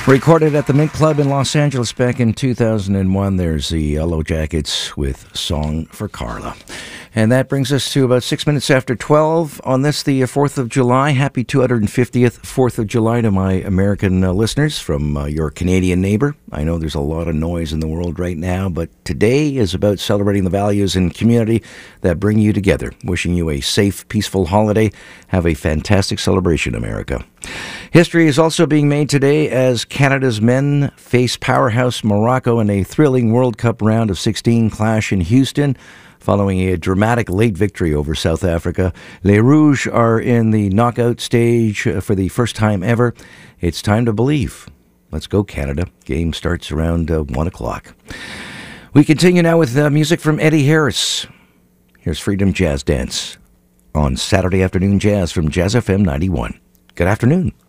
Recorded at the Mint Club in Los Angeles back in 2001, there's the Yellow Jackets with Song for Carla. And that brings us to about 6 minutes after 12 on this, the 4th of July. Happy 250th 4th of July to my American listeners from your Canadian neighbor. I know there's a lot of noise in the world right now, but today is about celebrating the values and community that bring you together. Wishing you a safe, peaceful holiday. Have a fantastic celebration, America. History is also being made today as Canada's men face powerhouse Morocco in a thrilling World Cup round of 16 clash in Houston. Following a dramatic late victory over South Africa, Les Rouges are in the knockout stage for the first time ever. It's time to believe. Let's go, Canada. Game starts around 1 o'clock. We continue now with music from Eddie Harris. Here's Freedom Jazz Dance on Saturday Afternoon Jazz from Jazz FM 91. Good afternoon.